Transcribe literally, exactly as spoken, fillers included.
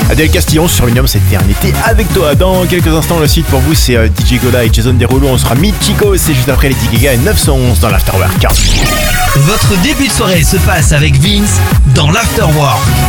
Adèle Castillon sur Millennium, c'était un été avec toi. Dans quelques instants, le site pour vous, c'est euh, D J Gola et Jason Derulo. On sera Michiko, c'est juste après Lady Gaga et neuf cent onze dans l'Afterwork. Votre début de soirée se passe avec Vince dans l'Afterwork.